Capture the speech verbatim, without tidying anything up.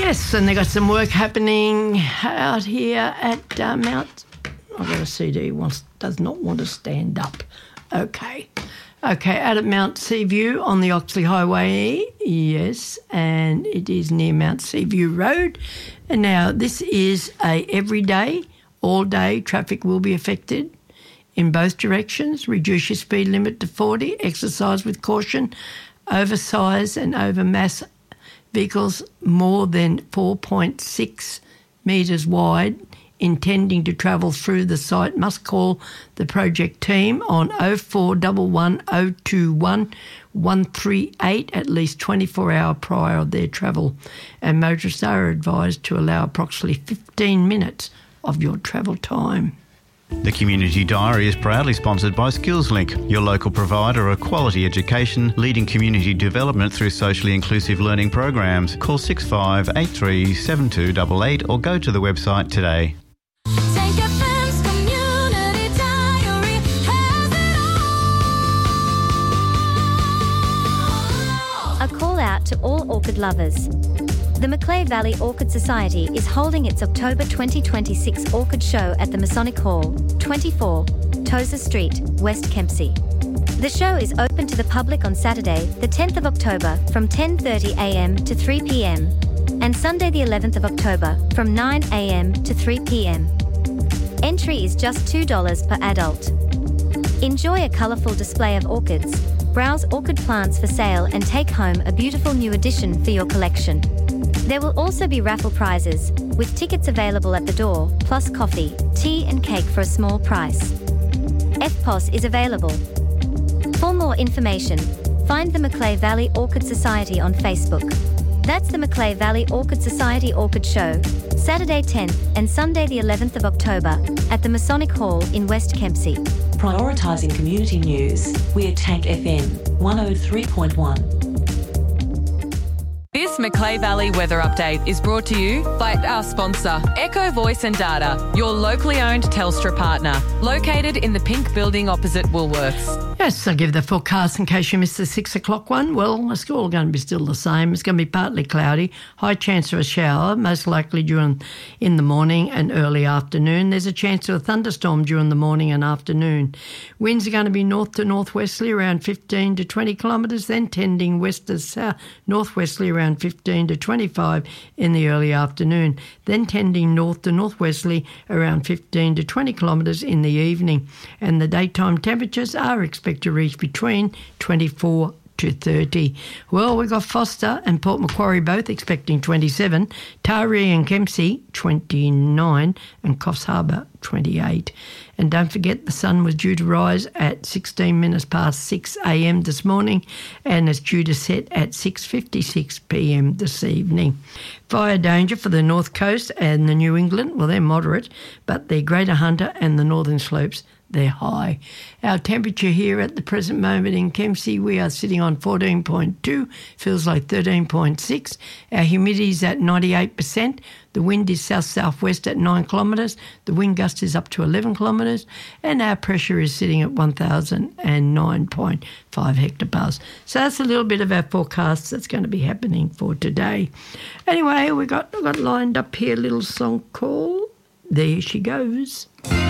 Yes, and they got some work happening out here at uh, Mount... I've got a C D wants does not want to stand up. Okay. Okay, out at Mount Seaview on the Oxley Highway, yes, and it is near Mount Seaview Road. And now this is a everyday, all day traffic will be affected in both directions. Reduce your speed limit to forty, exercise with caution, oversize and overmass vehicles more than four point six metres wide intending to travel through the site must call the project team on oh four one one oh two one one three eight at least twenty-four hours prior of their travel, and motorists are advised to allow approximately fifteen minutes of your travel time. The Community Diary is proudly sponsored by SkillsLink, your local provider of quality education, leading community development through socially inclusive learning programs. Call six five eight three seven two eight eight or go to the website today. A call out to all orchid lovers. The Macleay Valley Orchid Society is holding its October twenty twenty-six Orchid Show at the Masonic Hall, twenty-four, Tozer Street, West Kempsey. The show is open to the public on Saturday, the tenth of October, from ten thirty a m to three p m, and Sunday the eleventh of October, from nine a m to three p m. Entry is just two dollars per adult. Enjoy a colourful display of orchids, browse orchid plants for sale and take home a beautiful new addition for your collection. There will also be raffle prizes, with tickets available at the door, plus coffee, tea and cake for a small price. F P O S is available. For more information, find the Macleay Valley Orchid Society on Facebook. That's the Macleay Valley Orchid Society Orchid Show, Saturday tenth and Sunday the eleventh of October at the Masonic Hall in West Kempsey. Prioritising community news, we're Tank F M one oh three point one. This Macleay Valley weather update is brought to you by our sponsor, Echo Voice and Data, your locally owned Telstra partner, located in the pink building opposite Woolworths. Yes, I'll give the forecast in case you missed the six o'clock one. Well, it's all going to be still the same. It's going to be partly cloudy, high chance of a shower, most likely during in the morning and early afternoon. There's a chance of a thunderstorm during the morning and afternoon. Winds are going to be north to northwesterly around fifteen to twenty kilometres, then tending west to south northwesterly around fifteen to twenty-five in the early afternoon, then tending north to northwesterly around fifteen to twenty kilometres in the evening. And the daytime temperatures are expected to reach between twenty-four to thirty. Well, we've got Foster and Port Macquarie both expecting twenty-seven, Taree and Kempsey twenty-nine, and Coffs Harbour twenty-eight. And don't forget, the sun was due to rise at sixteen minutes past six a m this morning, and it's due to set at six fifty-six p m this evening. Fire danger for the North Coast and the New England, well, they're moderate, but the Greater Hunter and the Northern Slopes, they're high. Our temperature here at the present moment in Kempsey, we are sitting on fourteen point two, feels like thirteen point six. Our humidity is at ninety-eight percent. The wind is south-southwest at nine kilometres. The wind gust is up to eleven kilometres. And our pressure is sitting at one thousand nine point five hectopascals. So that's a little bit of our forecast that's going to be happening for today. Anyway, we got, we got lined up here a little song called There She Goes.